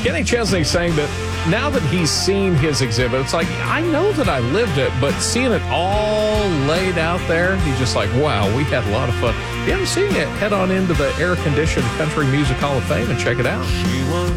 Kenny Chesney saying that now that he's seen his exhibit, it's like, I know that I lived it, but seeing it all laid out there, he's just like, wow, we had a lot of fun. If you haven't seen it, head on into the air-conditioned Country Music Hall of Fame and check it out.